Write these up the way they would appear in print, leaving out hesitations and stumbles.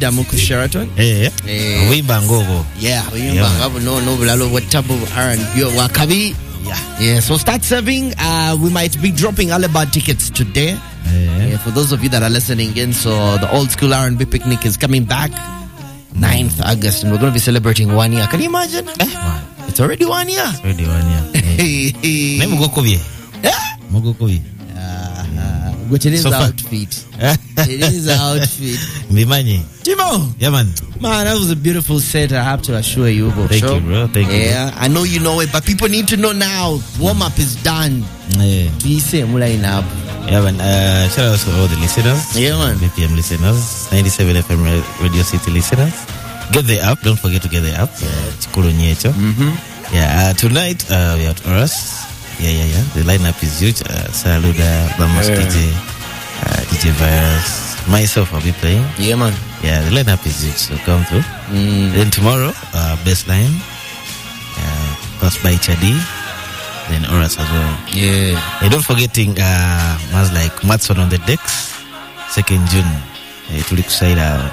Damuku Sheraton. Wimba ngogo. Yeah, wimba no bulalo watabu R&B wakabi. Yeah, so start serving. We might be dropping Alibaba tickets today. For those of you that are listening in, so the old school R&B picnic is coming back 9th August, and we're going to be celebrating 1 year. Can you imagine? It's already 1 year. It's already 1 year. Name Mugokobi. Which it is so outfit. It is outfit. Mimani. Timo. Yeah, man. Man, that was a beautiful set, I have to assure you. Thank you, bro. Thank you. Yeah, I know you know it, but people need to know now. Warm-up is done. Be same line up. Yeah, man. Shout out to all the listeners. Yeah, man. BPM listeners. 97 FM Radio City listeners. Get the app. Don't forget to get the app. Chikuru Nyecho. Yeah, tonight we are at Oras. Yeah. The lineup is huge. Saluda, Bamos DJ Virus. Myself, I'll be playing. Yeah, man. Yeah, the lineup is huge, so come through. Then tomorrow, Baseline. Passed by Chadi. Then Oras as well. Yeah. And don't forgetting, was like Matson on the decks. 2nd June. Tulikusaidia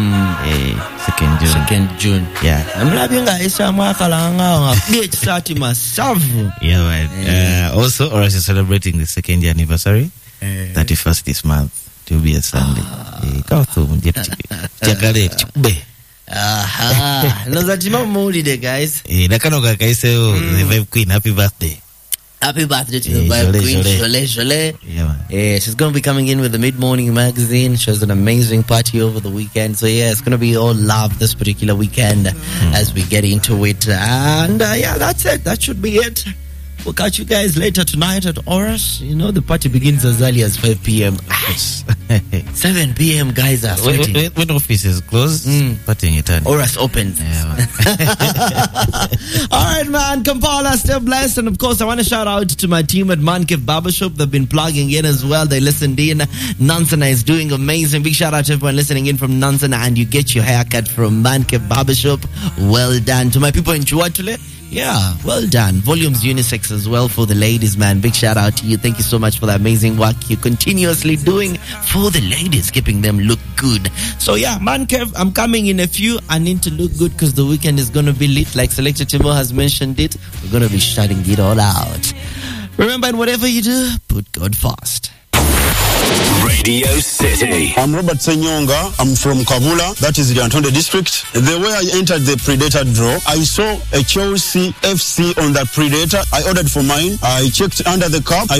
2nd June. Yeah. Mlabinga isa mwakalanga bitch start masavu. Yeah, man. Also, Oras is celebrating the 2nd year anniversary. 31st this month. It will be a Sunday. Come through. Chakale chukbe. No zatima holiday, guys. Nakano kakaise the Vibe Queen. Happy birthday. Happy birthday to the Vibe Queen, Jole. Yeah, man. She's going to be coming in with the Mid-Morning Magazine. She has an amazing party over the weekend. So, yeah, it's going to be all love this particular weekend as we get into it. And, that's it. That should be it. We'll catch you guys later tonight at Oras. You know, the party begins as early as 5 p.m. 7 p.m. guys are sweating. When office is closed, partying it on. Oras opens. Yeah, all right, man. Kampala, still blessed. And, of course, I want to shout out to my team at Mankev Barbershop. They've been plugging in as well. They listened in. Nansana is doing amazing. Big shout out to everyone listening in from Nansana. And you get your haircut from Mankev Barbershop. Well done. To my people in Chuatule. Yeah, well done. Volumes unisex as well for the ladies, man. Big shout out to you. Thank you so much for the amazing work you're continuously doing for the ladies, keeping them look good. So yeah, man, Kev, I'm coming in a few. I need to look good because the weekend is going to be lit. Like Selector Timo has mentioned it. We're going to be shutting it all out. Remember, in whatever you do, put God first. Radio City. I'm Robert Senyonga. I'm from Kabula, that is the Antonde district. The way I entered the Predator draw, I saw a Chelsea FC on that Predator. I ordered for mine. I checked under the cup.